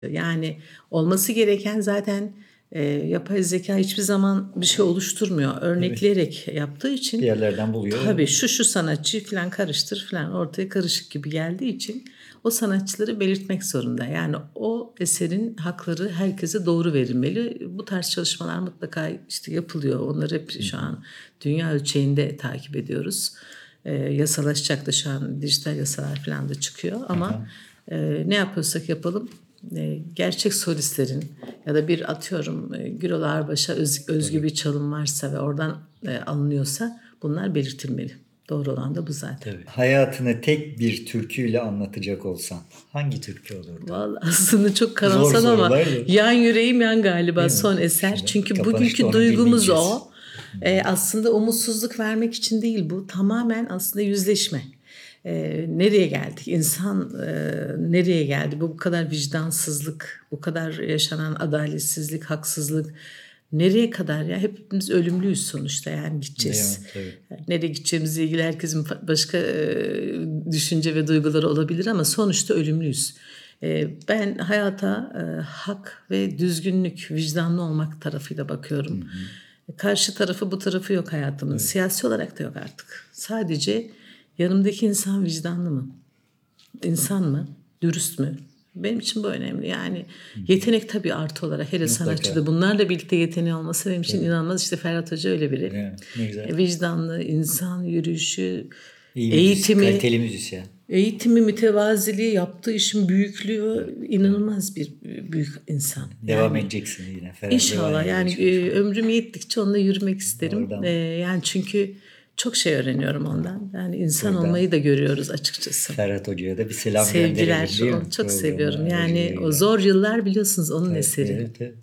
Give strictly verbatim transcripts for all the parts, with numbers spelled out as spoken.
Yani olması gereken zaten e, yapay zeka hiçbir zaman bir şey oluşturmuyor. Örnekleyerek yaptığı Bir için yerlerden buluyor. tabii şu şu sanatçı falan karıştır falan ortaya karışık gibi geldiği için o sanatçıları belirtmek zorunda. Yani o eserin hakları herkese doğru verilmeli. Bu tarz çalışmalar mutlaka işte yapılıyor. Onları hep şu an dünya ölçeğinde takip ediyoruz. E, yasalaşacak da şu an dijital yasalar falan da çıkıyor ama e, ne yapıyorsak yapalım e, gerçek solistlerin ya da bir atıyorum e, Gürol Ağırbaş'a öz, özgü bir çalım varsa ve oradan e, alınıyorsa bunlar belirtilmeli. Doğru olan da bu zaten. Tabii. Hayatını tek bir türküyle anlatacak olsan hangi türkü olurdu? Vallahi aslında çok Zor karamsal ama sorular da. yan yüreğim yan galiba Değil mi? son eser. Şimdi Çünkü kapanışta bugünkü onu duygumuz dinleyeceğiz. o. Ee, aslında umutsuzluk vermek için değil bu. Tamamen aslında yüzleşme. Ee, nereye geldik? İnsan e, nereye geldi? Bu bu kadar vicdansızlık, bu kadar yaşanan adaletsizlik, haksızlık nereye kadar ya? Hepimiz ölümlüyüz sonuçta yani gideceğiz. Değil mi? Tabii. Yani nereye gideceğimizle ilgili herkesin başka e, düşünce ve duyguları olabilir ama sonuçta ölümlüyüz. E, ben hayata e, hak ve düzgünlük, vicdanlı olmak tarafıyla bakıyorum. Karşı tarafı bu tarafı yok hayatımın. Siyasi olarak da yok artık. Sadece yanımdaki insan vicdanlı mı? İnsan mı? Dürüst mü? Benim için bu önemli. Yani yetenek tabii artı olarak hele sanatçıda bunlarla birlikte yeteneği olması benim için inanılmaz. İşte Ferhat Hoca öyle biri. Evet, ne güzel. E, vicdanlı, insan, yürüyüşü, İyi eğitimi, müzisyen, kaliteli müzisyen. eğitimi, mütevaziliği, yaptığı işin büyüklüğü inanılmaz bir büyük insan. Devam Yani edeceksin yine. Ferhat İnşallah devam yani edecek. e, ömrüm yettikçe onunla yürümek isterim. Oradan. E, yani çünkü çok şey öğreniyorum ondan. Yani insan Oradan. olmayı da görüyoruz açıkçası. Ferhat Hoca'ya da bir selam Sevgiler, gönderelim değil mi? onu çok Programı seviyorum. Yani aracılığıyla. o zor yıllar biliyorsunuz onun Evet, eseri. evet, evet.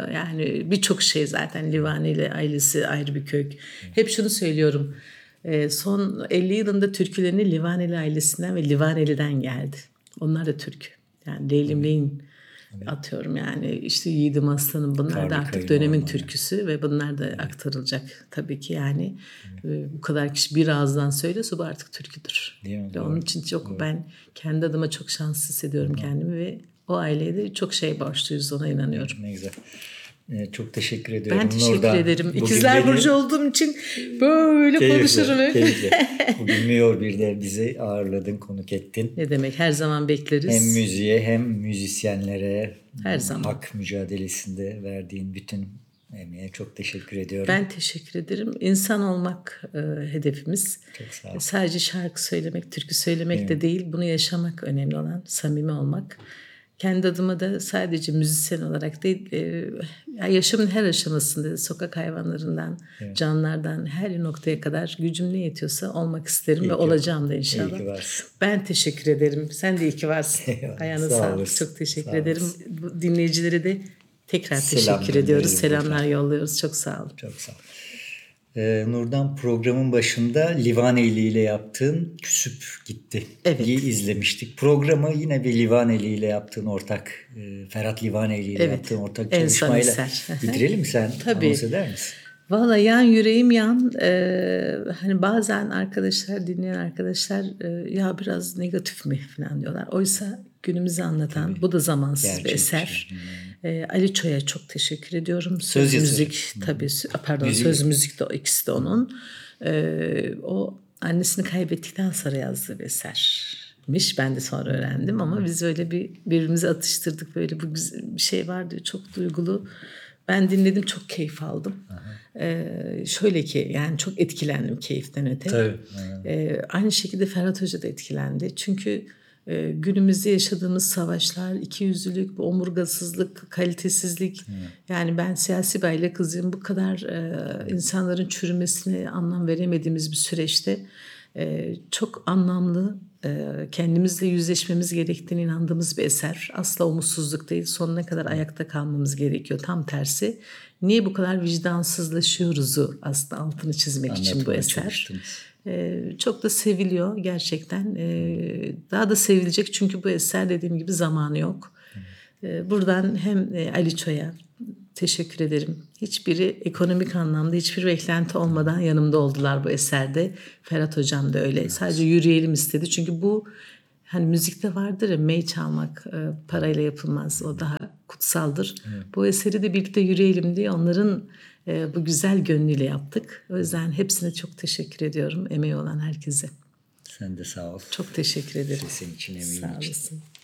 Yani birçok şey zaten Livani ile ailesi ayrı bir kök. Hep şunu söylüyorum. E, son elli yılında türkülerini Livaneli ailesinden ve Livaneli'den geldi. Onlar da türkü. Yani Leylim Ley'in atıyorum yani işte Yiğidim Aslanım bunlar Karlı da artık Kayın dönemin Ormanı. türküsü ve bunlar da aktarılacak tabii ki yani. E, bu kadar kişi bir ağızdan söylüyorsa bu artık türküdür. Değil mi? Ve Doğru. onun için çok ben kendi adıma çok şanslı hissediyorum kendimi ve o aileye de çok şey borçluyuz ona inanıyorum. Ne güzel. Ee, çok teşekkür ediyorum. Ben teşekkür Nurdan, ederim. bugün İkizler beni- Burcu olduğum için böyle Keyifle, konuşurum hep. keyifle. Bugün Miyor bir'de bizi ağırladın, konuk ettin. Ne demek her zaman bekleriz. Hem müziğe hem müzisyenlere Her zaman. hak mücadelesinde verdiğin bütün emeğe çok teşekkür ediyorum. Ben teşekkür ederim. İnsan olmak e, hedefimiz. Çok sağ ol. Sadece şarkı söylemek, türkü söylemek de değil. Bunu yaşamak önemli olan, samimi olmak. Kendi adıma da sadece müzisyen olarak değil, e, yaşamın her aşamasında sokak hayvanlarından, canlılardan her noktaya kadar gücüm ne yetiyorsa olmak isterim İyi ve ki- olacağım da iyi inşallah. ki varsın. Ben teşekkür ederim. Sen de iyi ki varsın. Eyvallah, Ayağına sağ sağlık. olasın. Çok teşekkür Sağ ederim. olasın. Bu dinleyicilere de tekrar Selam teşekkür ediyoruz. gönderelim Selamlar buradan. yolluyoruz. Çok sağ olun. Çok sağ ol. Ee, Nurdan, programın başında Livaneli ile yaptığın Küsüp Gitti Evet. diye izlemiştik. Programı yine bir Livaneli ile yaptığın ortak, e, Ferhat Livaneli ile Evet. yaptığın ortak En son çalışmayla eser. bitirelim mi sen? Tabii. Anons eder misin? Valla yan yüreğim yan. Ee, hani bazen arkadaşlar, dinleyen arkadaşlar e, ya biraz negatif mi falan diyorlar. Oysa günümüzü anlatan bu da zamansız Gerçek bir bir eser. şey. Ee, Ali Çoya çok teşekkür ediyorum. Söz, Söz yazarı. müzik tabii. sö- Pardon Müziği. söz müzik de o, ikisi de onun. Ee, o annesini kaybettikten sonra yazdığı bir esermiş. Ben de sonra öğrendim ama biz öyle bir birbirimizi atıştırdık. Böyle bu güzel bir şey vardı çok duygulu. Ben dinledim çok keyif aldım. Ee, şöyle ki yani çok etkilendim keyiften öte. Tabii. Ee, aynı şekilde Ferhat Hoca da etkilendi. Çünkü e, günümüzde yaşadığımız savaşlar, ikiyüzlülük, bu omurgasızlık, kalitesizlik. Yani ben siyasi bir aile kızıyım. Bu kadar e, insanların çürümesine anlam veremediğimiz bir süreçte e, çok anlamlı, e, kendimizle yüzleşmemiz gerektiğine inandığımız bir eser. Asla umutsuzluk değil. Sonuna kadar ayakta kalmamız gerekiyor. Tam tersi. Niye bu kadar vicdansızlaşıyoruzu aslında altını çizmek için bu Anlatmaya eser. çalıştınız. Ee, çok da seviliyor gerçekten. Ee, daha da sevilecek çünkü bu eser dediğim gibi zamanı yok. Ee, buradan hem e, Ali Çoya teşekkür ederim. Hiçbiri ekonomik anlamda hiçbir beklenti olmadan yanımda oldular bu eserde. Ferhat Hocam da öyle. Sadece yürüyelim istedi. Çünkü bu Hani müzikte vardır ya, mey çalmak e, parayla yapılmaz. O daha kutsaldır. Evet. Bu eseri de birlikte yürüyelim diye onların e, bu güzel gönlüyle yaptık. O yüzden hepsine çok teşekkür ediyorum. Emeği olan herkese. Sen de sağ ol. Çok teşekkür ederim. Sesin için, emeğin Sağ için. olasın.